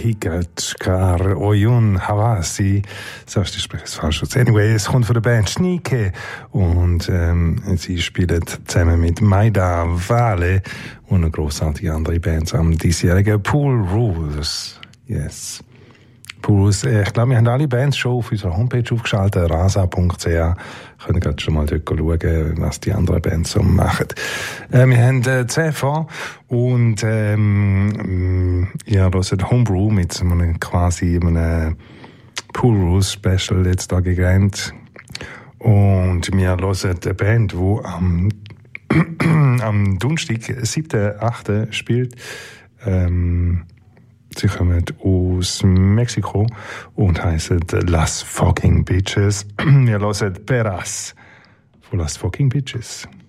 Higat Kar Oyun Havasi. So ist das falsch. Anyway, es kommt von der Band Schnike und sie spielen zusammen mit Maida Vale und eine grossartige andere Band am diesjährigen Pool Rules. Yes. Ich glaube, wir haben alle Bands schon auf unserer Homepage aufgeschaltet, rasa.ch. Können gerade schon mal dort schauen, was die anderen Bands so machen. Wir haben CV und ihr hört Homebrew mit einem quasi einem Pool Rules Special jetzt da gegrenzt. Und wir hören eine Band, die am Donnerstag, 7.8. spielt. Sie kommen aus Mexiko und heißen Las Fucking Bitches. Wir hören Peras von Las Fucking Bitches.